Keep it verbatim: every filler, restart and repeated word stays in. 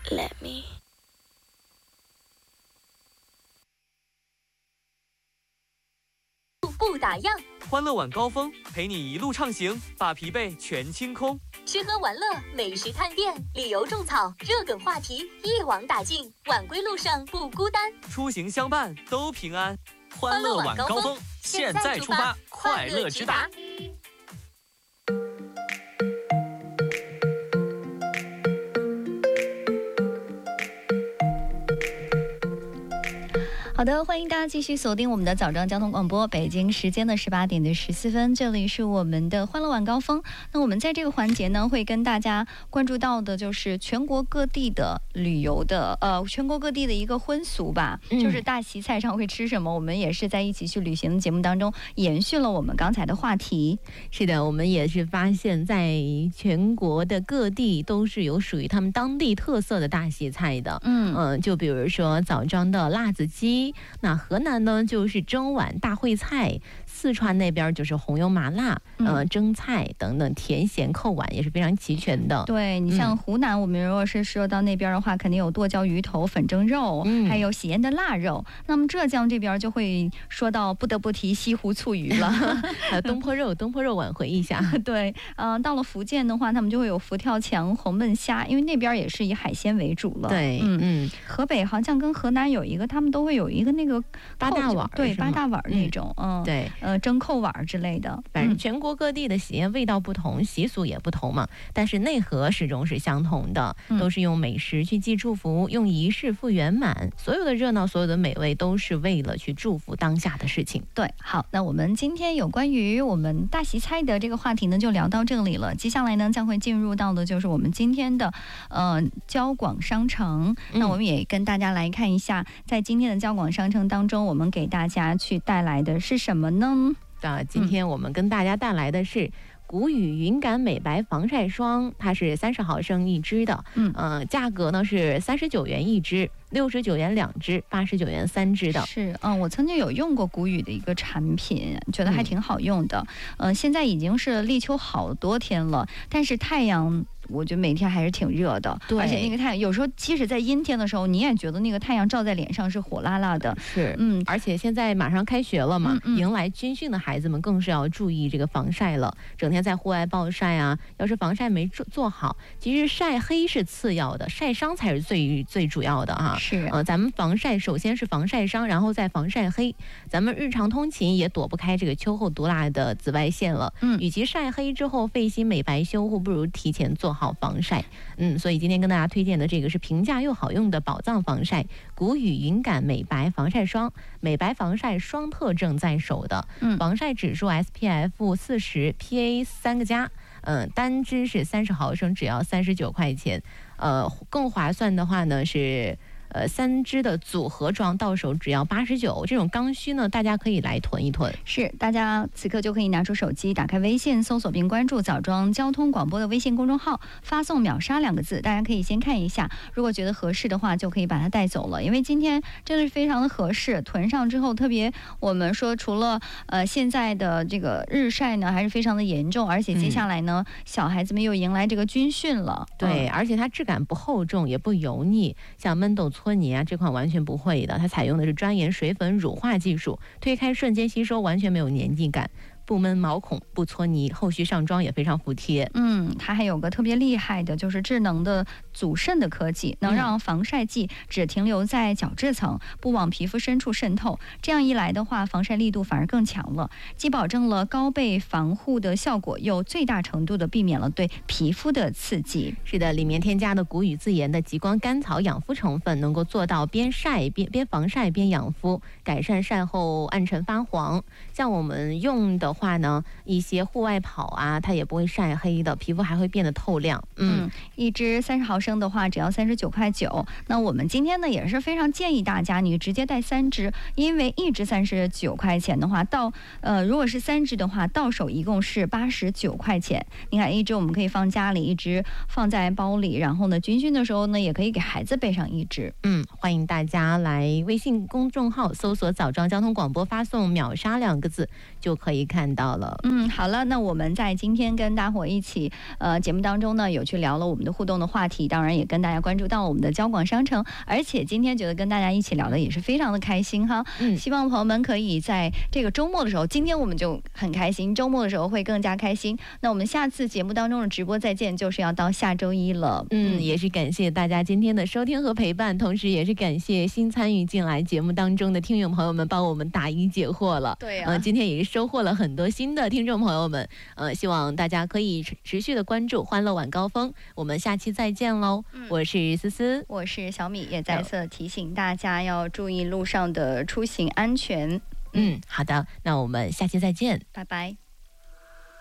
Let me。 不打烊， 欢乐晚高峰陪你一路畅行，把疲惫全清空。 吃喝玩乐、美食探店、旅游种草、热梗话题一网打尽，晚归路上不孤单， 出行相伴都平安。 欢乐晚高峰， 现在出发，快乐直达。 好的，欢迎大家继续锁定我们的早上交通广播，北京时间的十八点的十四分，这里是我们的欢乐晚高峰。那我们在这个环节呢，会跟大家关注到的就是全国各地的旅游的，呃，全国各地的一个荤俗吧，嗯、就是大席菜上会吃什么。我们也是在一起去旅行的节目当中延续了我们刚才的话题。 是的，我们也是发现，在全国的各地都是有属于他们当地特色的大席菜的。嗯嗯、呃，就比如说枣庄的辣子鸡。那河南呢就是蒸碗大烩菜，四川那边就是红油麻辣，呃，蒸菜等等，甜咸扣碗也是非常齐全的。 对，你像湖南，嗯、我们如果是说到那边的话，肯定有剁椒鱼头、粉蒸肉，嗯、还有喜宴的腊肉。那么浙江这边就会说到不得不提西湖醋鱼了， 还有东坡肉，东坡肉挽回一下。 对，嗯、呃，到了福建的话，他们就会有佛跳墙、红焖虾，因为那边也是以海鲜为主了。 对，嗯嗯， 河北好像跟河南有一个，他们都会有一个那个八大碗， 对，八大碗那种，嗯， 对， 呃，蒸扣碗之类的。 反正全国各地的喜宴味道不同，习俗也不同嘛，但是内核始终是相同的，都是用美食去寄祝福，用仪式复圆满。所有的热闹，所有的美味，都是为了去祝福当下的事情。 对，好，那我们今天有关于我们大席菜的这个话题呢，就聊到这里了。接下来呢，将会进入到的就是我们今天的呃交广商城。嗯、那我们也跟大家来看一下，在今天的交广商城当中，我们给大家去带来的是什么呢？ 啊，今天我们跟大家带来的是谷雨云感美白防晒霜，它是三十毫升一支的，嗯，呃，价格呢是三十九元一支，六十九元两支，八十九元三支的。 是，嗯，我曾经有用过谷雨的一个产品，觉得还挺好用的。嗯、呃，现在已经是立秋好多天了，但是太阳，我觉得每天还是挺热的。对，而且那个太阳有时候，即使在阴天的时候，你也觉得那个太阳照在脸上是火辣辣的。 是，嗯，而且现在马上开学了嘛，嗯嗯、迎来军训的孩子们更是要注意这个防晒了。整天在户外暴晒啊，要是防晒没做做好，其实晒黑是次要的，晒伤才是最最主要的哈。 是， 呃，咱们防晒首先是防晒伤，然后再防晒黑。咱们日常通勤也躲不开这个秋后毒辣的紫外线了。嗯，与其晒黑之后费心美白修护，不如提前做好防晒。嗯，所以今天跟大家推荐的这个是平价又好用的宝藏防晒谷雨云感美白防晒霜，美白防晒双特证在手的。嗯，防晒指数 S P F 四十 P A 三个加。嗯，单支是三十毫升，只要三十九块钱。呃，更划算的话呢是。呃，三支的组合装到手只要八十九，这种刚需呢，大家可以来囤一囤。 是，大家此刻就可以拿出手机，打开微信，搜索并关注枣庄交通广播的微信公众号，发送秒杀两个字，大家可以先看一下，如果觉得合适的话，就可以把它带走了。因为今天真的是非常的合适，囤上之后，特别我们说除了呃现在的这个日晒呢，还是非常的严重，而且接下来呢，嗯、小孩子们又迎来这个军训了。 对，嗯、而且它质感不厚重，也不油腻，像焖豆搓泥啊，这款完全不会的，它采用的是专研水粉乳化技术，推开瞬间吸收，完全没有粘腻感，不闷毛孔，不搓泥，后续上妆也非常服帖。 嗯，它还有个特别厉害的，就是智能的阻渗的科技，能让防晒剂只停留在角质层，不往皮肤深处渗透。这样一来的话，防晒力度反而更强了，既保证了高倍防护的效果，又最大程度的避免了对皮肤的刺激。 是的，里面添加的谷雨自研的极光甘草养肤成分，能够做到边晒边边防晒边养肤，改善晒后暗沉发黄。像我们用的话呢，一些户外跑啊，它也不会晒黑的，皮肤还会变得透亮。嗯， 嗯一支三十毫升的话，只要三十九块九。那我们今天呢，也是非常建议大家，你直接带三支，因为一支三十九块钱的话，到呃，如果是三支的话，到手一共是八十九块钱。你看，一支我们可以放家里，一支放在包里，然后呢，军训的时候呢，也可以给孩子备上一支。 嗯，欢迎大家来微信公众号搜索“枣庄交通广播”，发送“秒杀”两个字，就可以看看到了。 嗯，好了，那我们在今天跟大伙一起，呃，节目当中呢，有去聊了我们的互动的话题，当然也跟大家关注到了我们的交广商城，而且今天觉得跟大家一起聊的也是非常的开心哈。嗯，希望朋友们可以在这个周末的时候，今天我们就很开心，周末的时候会更加开心。那我们下次节目当中的直播再见，就是要到下周一了。 嗯，也是感谢大家今天的收听和陪伴，同时也是感谢新参与进来节目当中的听友朋友们帮我们答疑解惑了。 对啊， 呃，今天也是收获了很多新的听众朋友们。呃，希望大家可以持续的关注欢乐晚高峰，我们下期再见喽。嗯，我是思思， 我是小米，也再次提醒大家要注意路上的出行安全。 嗯，好的，那我们下期再见， 拜拜。